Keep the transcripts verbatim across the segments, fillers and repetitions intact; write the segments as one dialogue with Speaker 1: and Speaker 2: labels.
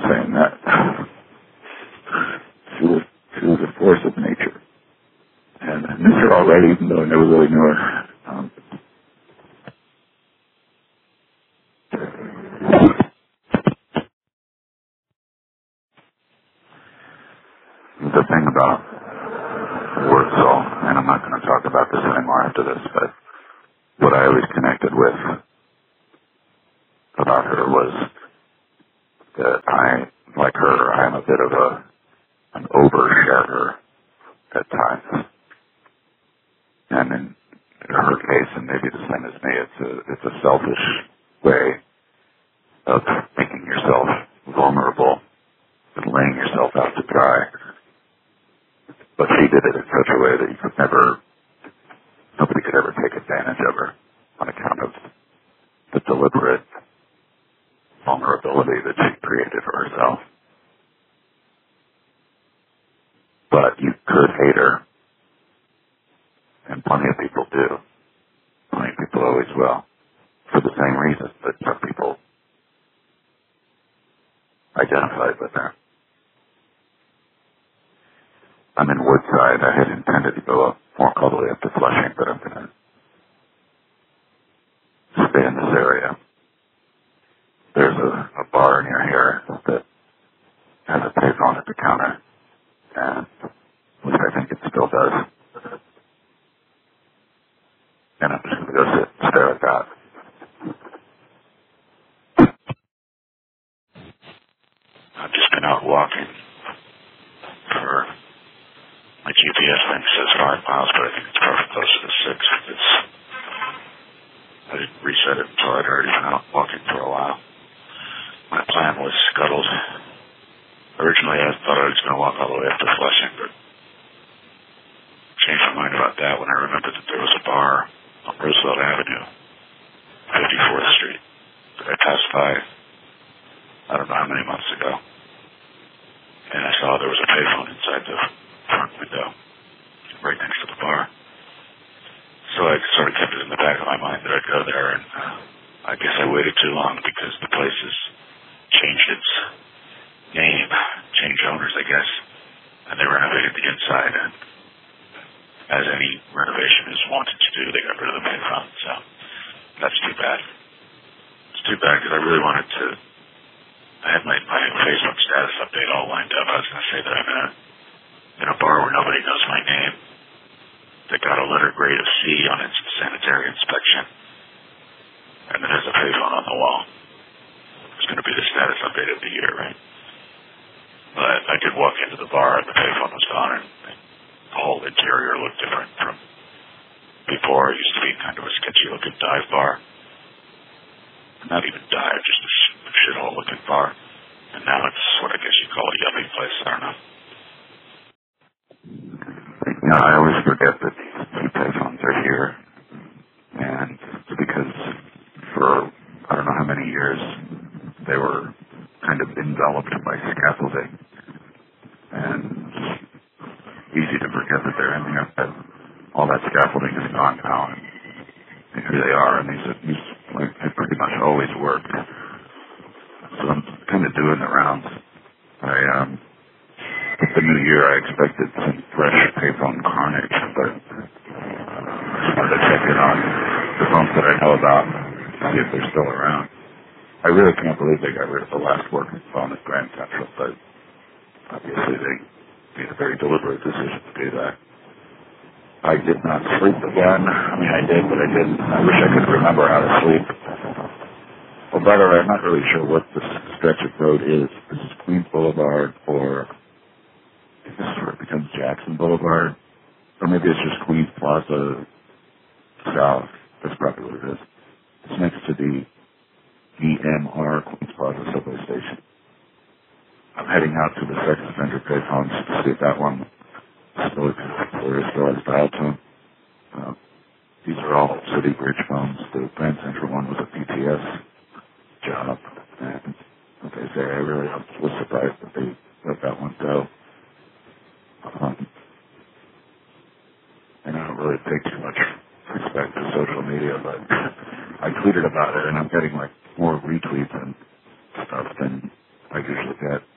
Speaker 1: saying that. She was, she was a force of nature. And I knew her already, even though I never really knew her. Um, the thing about Wurzel, and I'm not going to talk about this anymore after this, but what I always connected with about her was that I, like her, I'm a bit of a an oversharer at times. And in her case, and maybe the same as me, it's a it's a selfish way of making yourself vulnerable and laying yourself out to dry. But she did it in such a way that you could never, nobody could ever take advantage of her on account of the deliberate vulnerability that she created for herself. But you could hate her, and plenty of people do. Plenty of people always will, for the same reason that some people identified with her. I'm in Woodside. I had intended to go up, walk all the way up to Flushing, but I'm going to stay in this area. There's a, a bar near here that has a payphone at the counter, and which I think it still does. And I'm just going to go sit and stare at that. I've just been out walking for, my G P S thing says five miles, but I think it's probably closer to six. It's, I didn't reset it until I'd already been out walking for a while. My plan was scuttled. Originally, I thought I was going to walk all the way up to Flushing, but changed my mind about that when I remembered that there was a bar on Roosevelt Avenue, fifty-fourth Street, that I passed by, I don't know how many months ago. And I saw there was a payphone inside the front window, right next to the bar. So I sort of kept it in the back of my mind that I'd go there, and uh, I guess I waited too long because the place has changed its name, changed owners, I guess, and they renovated the inside, and as any renovation is wanted to do, they got rid of the payphone, so that's too bad. It's too bad because I really wanted to, I had my, my Facebook status update all lined up. I was going to say that I'm in a, in a bar where nobody knows my name, that got a letter grade of C on its sanitary inspection, and that has a payphone on the wall. It's going to be the status update of the year, right? But I did walk into the bar and the payphone was gone, and the whole interior looked different from before. It used to be kind of a sketchy-looking dive bar. Not even dive, just a sh- shithole-looking bar. And now it's what I guess you call a yummy place. I don't know. You know, I always forget that these payphones are here. And it's because for I don't know how many years they were kind of enveloped by scaffolding. And easy to forget that they're in there, but all that scaffolding is gone now, and here they are, and these, these like, they pretty much always work. So I'm kind of doing the rounds. I, um, with the new year, I expected some fresh payphone carnage, but I just wanted to check in on the phones that I know about, see if they're still around. I really can't believe they got rid of the last working phone at Grand Central, but obviously they made a very deliberate decision to do that. I did not sleep again. I mean, I did, but I didn't. I wish I could remember how to sleep. Well, by the way, I'm not really sure what this stretch of road is. This is Queens Boulevard, or this is where it becomes Jackson Boulevard, or maybe it's just Queens Plaza South. That's probably what it is. It's next to the D M R Queens Plaza subway station. I'm heading out to the sex offender payphones to see if that one still exists or still has dial tone. Uh, these are all City Bridge phones. The Grand Central one was a P T S job, and like I say, I really was surprised that they let that one go. Um, and I don't really take too much respect to social media, but I tweeted about it, and I'm getting like more retweets and stuff than I usually get.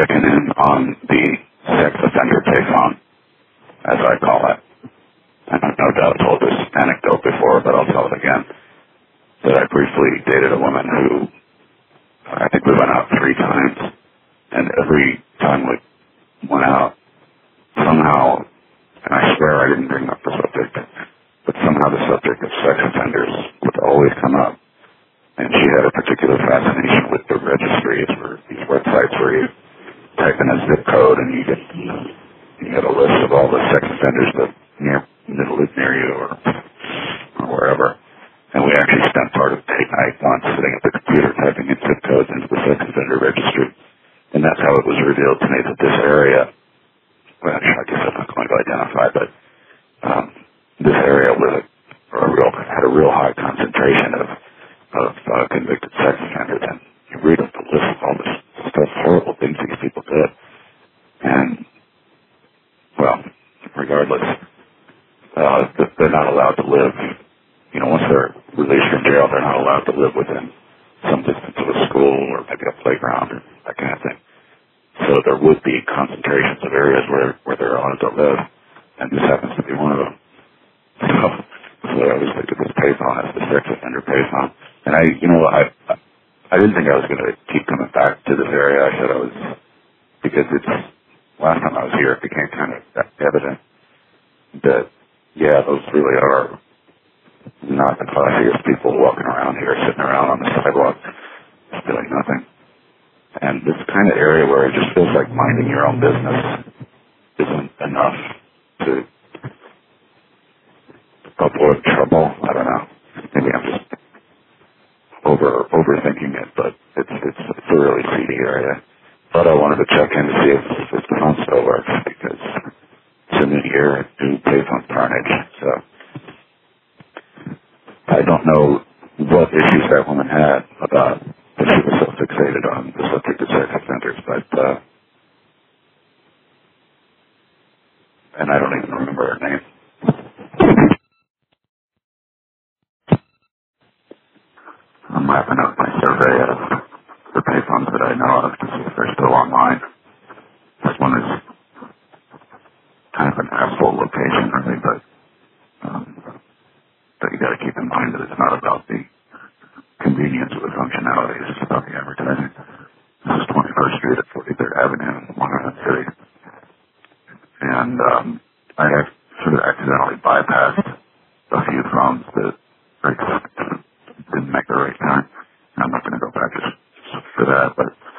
Speaker 1: checking in on the sex offender payphone, as I call it. And I've no doubt told this anecdote before, but I'll tell it again. That I briefly dated a woman who, I think we went out three times, and every time we went out, somehow, and I swear I didn't bring up the subject, but somehow the subject of sex offenders would always come up. And she had a particular fascination with the registries, or these websites where you type in a zip code and you get, you know, you get a list of all the sex offenders that near that live near you or, or wherever. And we actually spent part of date night once sitting at the computer typing in zip codes into the sex offender registry. And that's how it was revealed to me that this area, well, I guess I'm not going to identify, but um, this area was a, a real, had a real high concentration of of uh, convicted sex offenders, and you read up the list of all this stuff, horrible things these people did. And, well, regardless, uh, they're not allowed to live, you know, once they're released from jail, they're not allowed to live within some distance of a school or maybe a playground or that kind of thing. So there would be concentrations of areas where, where they're allowed to live, and this happens to be one of them. So, so I always looked at this payphone as the sex offender payphone. And I, you know, I, I didn't think I was going to keep coming back to this area. I said I was, because it's, last time I was here, it became kind of evident that, yeah, those really are not the classiest people walking around here, sitting around on the sidewalk, just doing nothing. And this kind of area where it just feels like minding your own business isn't enough to avoid trouble. I don't know. Maybe I'm just over overthinking it, but it's it's it's a really seedy area. But I wanted to check in to see if, if the phone still works, because it's a new year and new payphone carnage. So I don't know what issues that woman had about that she was so fixated on the subject of sex offenders, but uh, and I don't even remember her name. I'm wrapping up my survey of the payphones that I know of to see if they're still online. This one is kind of an asshole location, really, but um, but you got to keep in mind that it's not about the convenience or the functionality. It's just about the advertising. This is twenty-first Street at forty-third Avenue in Washington City, and um, I have sort of accidentally bypassed a few phones that like, didn't make the right turn. I'm not going to go back just for that, but